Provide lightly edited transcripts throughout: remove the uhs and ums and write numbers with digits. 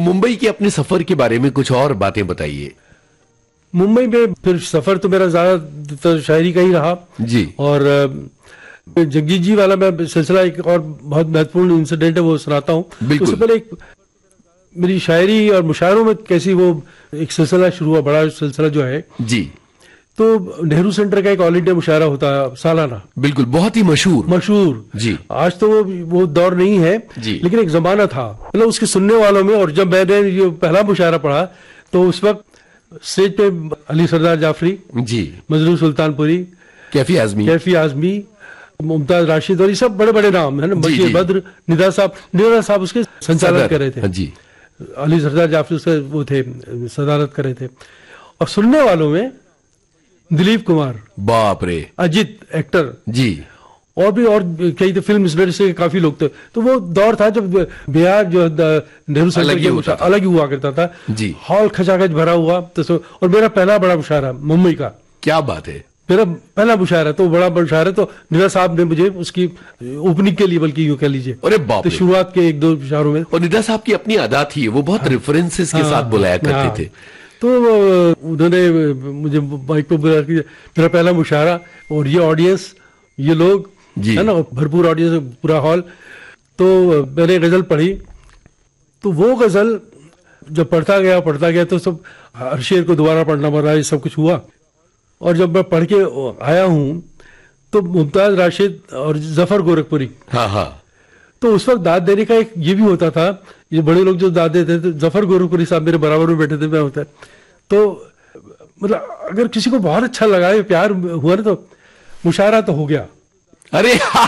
मुंबई के अपने सफर के बारे में कुछ और बातें बताइए। मुंबई में फिर सफर तो मेरा ज्यादातर शायरी का ही रहा जी। और जगजीत जी वाला मैं सिलसिला एक और बहुत महत्वपूर्ण इंसिडेंट है वो सुनाता हूँ। उससे पहले एक मेरी शायरी और मुशायरों में कैसी वो एक सिलसिला शुरू हुआ, बड़ा सिलसिला जो है जी। तो नेहरू सेंटर का एक ऑल इंडिया मुशायरा होता है सालाना, बिल्कुल, बहुत ही मशहूर जी। आज तो वो दौर नहीं है जी। लेकिन एक जमाना था, मतलब उसके सुनने वालों में। और जब मैंने ये पहला मुशायरा पढ़ा तो उस वक्त स्टेज पे अली सरदार जाफरी जी, मजरू सुल्तानपुरी, कैफी आजमी, मुमताज राशिद और ये सब बड़े बड़े नाम है ना, बशीर बद्र, निदा साहब उसके संचालन कर रहे थे जी। अली सरदार जाफरी उसके वो थे, सदारत कर रहे थे। और सुनने वालों में दिलीप कुमार, बाप रे, अजित एक्टर जी, और भी और कई फिल्म इंडस्ट्री के काफी लोग थे। तो वो दौर था जब बिहार जो नेहरू सेंटर अलग ही हुआ करता था जी। हॉल खचाखच भरा हुआ। तो और मेरा पहला बड़ा मुशायरा मुंबई का, क्या बात है, मेरा पहला मुशायरा, तो बड़ा मुशायरा। तो निदा साहब ने मुझे उसकी ओपनिंग के लिए, बल्कि यूं कह लीजिए, अरे बाप तो शुरुआत के एक दो मुशायरों में। और निदा साहब की अपनी अदा थी, वो बहुत रेफरेंसेस के साथ बुलाया करते थे। तो उन्होंने मुझे माइक पे बुलाया कि मेरा पहला मुशायरा और ये ऑडियंस, ये लोग है ना, भरपूर ऑडियंस, पूरा हॉल। तो मैंने गजल पढ़ी, तो वो गजल जब पढ़ता गया तो सब हर शेर को दोबारा पढ़ना पड़ रहा है, सब कुछ हुआ। और जब मैं पढ़ के आया हूं तो मुमताज राशिद और जफर गोरखपुरी, हाँ, तो उस वक्त दाद देने का एक ये भी होता था, ये बड़े लोग जो दाद देते थे, जफर गोरखपुरी साहब मेरे बराबर में बैठे थे, मैं होता है। तो मतलब अगर किसी को बहुत अच्छा लगा, प्यार हुआ ना, तो मुशायरा तो हो गया। अरे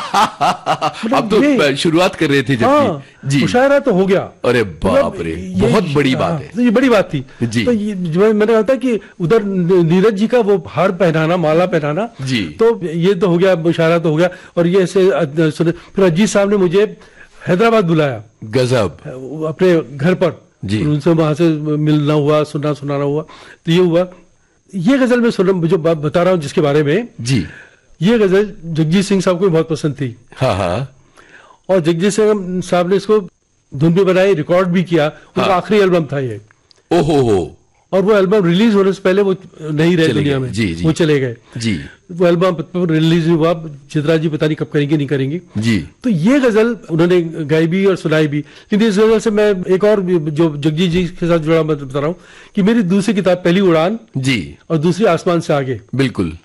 अब तो शुरुआत कर रहे थे जब जी, मुशायरा तो हो गया। अरे बाप रे, बहुत बड़ी बात है। तो ये बड़ी बात थी जी। तो ये मैंने कहा था कि उधर नीरज जी का वो हार पहनाना, माला पहनाना जी, तो ये तो हो गया, मुशायरा तो हो गया। और ये ऐसे फिर अजीत साहब ने मुझे हैदराबाद बुलाया, गजब, अपने घर पर जी। उनसे वहां से मिलना हुआ, सुनाना हुआ। तो ये हुआ, ये गजल में जो बात बता रहा हूँ जिसके बारे में जी, ये गजल जगजीत सिंह साहब को बहुत पसंद थी। हाँ। और जगजीत सिंह साहब ने इसको धुन भी बनाई, रिकॉर्ड भी किया। उनका आखिरी एल्बम था ये। ओहो। और वो एल्बम रिलीज होने से पहले वो नहीं रहे दुनिया में, जी, वो चले गए जी। वो एल्बम रिलीज हुआ, चित्रा जी पता नहीं कब करेंगे, नहीं करेंगी जी। तो ये गजल उन्होंने गाई भी और सुनाई भी। लेकिन इस गजल से मैं एक और जो जगजीत जी के साथ जुड़ा मैं बता रहा हूँ कि मेरी दूसरी किताब पहली उड़ान जी और दूसरी आसमान से आगे, बिल्कुल,